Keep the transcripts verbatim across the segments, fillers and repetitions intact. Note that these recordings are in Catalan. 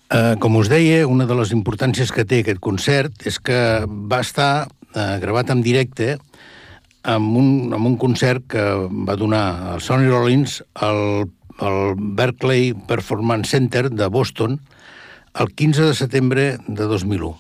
Uh, com us deia, una de les importàncies que té aquest concert és que va estar uh, gravat en directe amb un, amb un concert que va donar el Sonny Rollins al, al Berkeley Performance Center de Boston el quinze de setembre de dos mil u.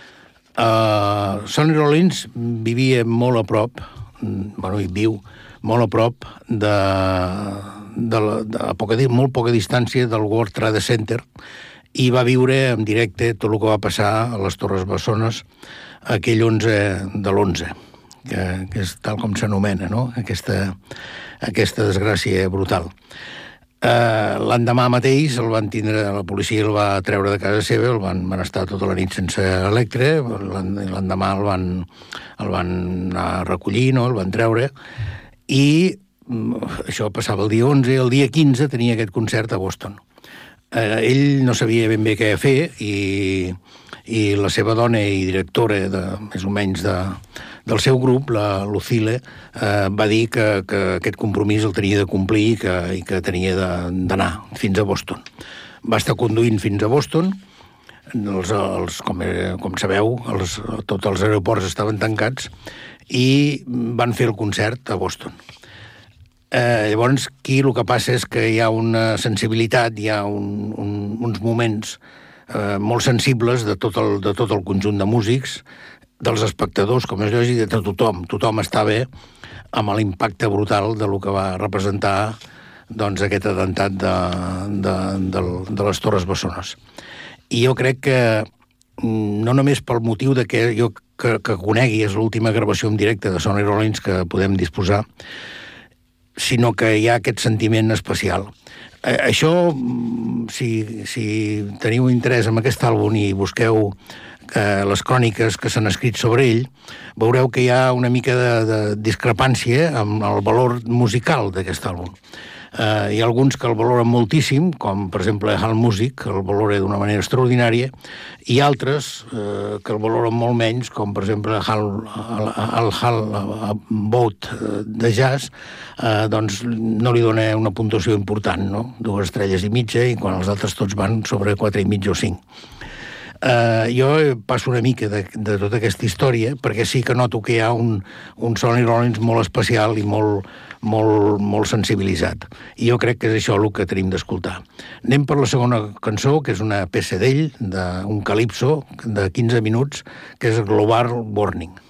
Uh, Sonny Rollins vivia molt a prop, bueno, i viu molt a prop de, de, la, de a poca, molt poca distància del World Trade Center, i va viure en directe tot el que va passar a les Torres Bessones aquell onze de l'onze, que, que és tal com s'anomena, no? Aquesta, aquesta desgràcia brutal. Eh, l'endemà mateix el van tindre, la policia el va treure de casa seva, el van, van estar tota la nit sense electre, l'endemà el van, el van anar a recollir, no? El van treure, i això passava el dia onze, i el dia quinze tenia aquest concert a Boston. Eh, ell no sabia ben bé què fer, i, i la seva dona i directora, de, més o menys, de, del seu grup, la Lucille, eh, va dir que, que aquest compromís el tenia de complir i que, i que tenia d'anar fins a Boston. Va estar conduint fins a Boston, els, els, com, com sabeu, els, tots els aeroports estaven tancats, i van fer el concert a Boston. Eh, llavors, aquí el que passa és que hi ha una sensibilitat, hi ha un, un, uns moments eh, molt sensibles de tot, el, de tot el conjunt de músics, dels espectadors, com és lògic, de tothom. Tothom està bé amb l'impacte brutal de lo que va representar doncs, aquest atemptat de, de, de, de les Torres Bessones. I jo crec que, no només pel motiu de que jo que, que conegui, és l'última gravació en directe de Sonny Rollins que podem disposar, sinó que hi ha aquest sentiment especial. Eh, això, si, si teniu interès en aquest àlbum i busqueu eh, les cròniques que s'han escrit sobre ell, veureu que hi ha una mica de, de discrepància amb el valor musical d'aquest àlbum. Eh, hi ha alguns que el valoren moltíssim, com per exemple Hall Music, que el valora d'una manera extraordinària, i altres eh, que el valoren molt menys, com per exemple Hall, el, el Hall Boat de jazz, eh, doncs no li dona una puntuació important, no? Dues estrelles i mitja, i quan els altres tots van sobre quatre i mitja o cinc. Uh, jo passo una mica de, de tota aquesta història perquè sí que noto que hi ha un, un Sonny Rollins molt especial i molt, molt, molt sensibilitzat, i jo crec que és això el que tenim d'escoltar. Anem per la segona cançó, que és una peça d'ell, d'un calipso de quinze minuts, que és Global Warning.